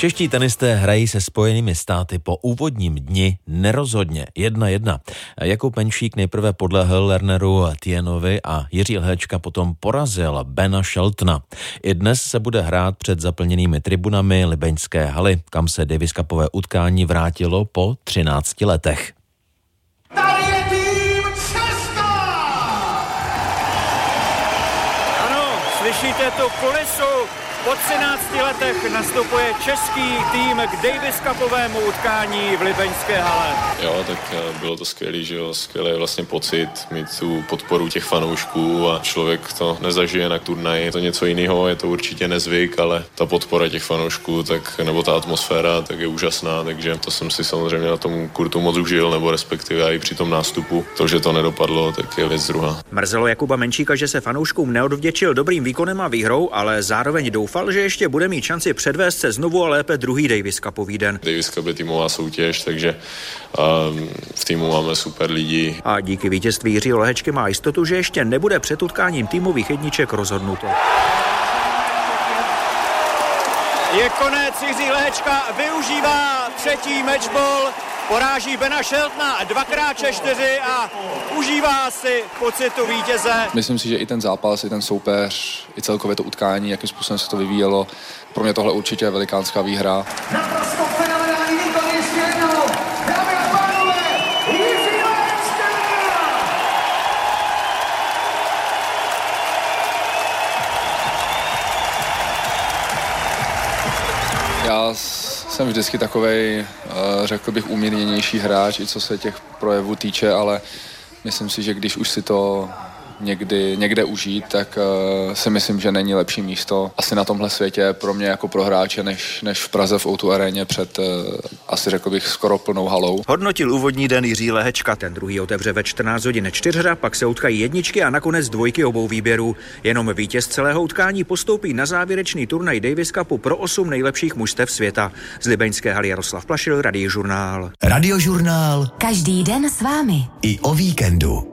Čeští tenisté hrají se Spojenými státy po úvodním dni nerozhodně 1-1. Jakub Menšík nejprve podlehl Lerneru Tienovi a Jiří Lehečka potom porazil Bena Sheltona. I dnes se bude hrát před zaplněnými tribunami Libeňské haly, kam se Davis Cupové utkání vrátilo po 13 letech. Tady je tým Česka! Ano, slyšíte tu kulisu? Po 13 letech nastupuje český tým k Davis Cupovému utkání v Libeňské hale. Jo, tak bylo to skvělý, že jo, skvělý vlastně pocit mít tu podporu těch fanoušků a člověk to nezažije na turnaji, je to něco jiného, je to určitě nezvyk, ale ta podpora těch fanoušků, tak, nebo ta atmosféra, tak je úžasná, takže to jsem si samozřejmě na tom kurtu moc užil, nebo respektive i při tom nástupu. To, že to nedopadlo, tak je věc druhá. Mrzelo Jakuba Menšíka, že se fanouškům neodvděčil dobrým výkonem a výhrou, ale zároveň doufal, že ještě bude mít šanci předvést se znovu a lépe druhý Davis Cupový den. Davis Cup je týmová soutěž, takže v týmu máme super lidi. A díky vítězství Jiřího Lehečky má jistotu, že ještě nebude před utkáním týmových jedniček rozhodnuto. Je konec, Jiří Lehečka využívá třetí matchball, poráží Bena Sheltona 2x4 a užívá si pocitu vítěze. Myslím si, že i ten zápas, i ten soupeř, i celkově to utkání, jakým způsobem se to vyvíjelo, pro mě tohle určitě je velikánská výhra. Naprosto fenomenální výkon ještě jednou. Dámy a pánové, Jiří Lehečka! Já jsem vždycky takovej, řekl bych, umírněnější hráč, i co se těch projevů týče, ale myslím si, že když už si to někde užít, tak si myslím, že není lepší místo asi na tomhle světě pro mě jako pro hráče, než v Praze v O2 aréně před asi řekl bych skoro plnou halou. Hodnotil úvodní den Jiří Lehečka, ten druhý otevře ve 14 hodin 4, pak se utkají jedničky a nakonec dvojky obou výběrů. Jenom vítěz celého utkání postoupí na závěrečný turnaj Davis Cupu pro 8 nejlepších mužstev světa. Z Libeňské haly Jaroslav Plašil, Radiožurnál. Radiožurnál. Každý den s vámi. I o víkendu.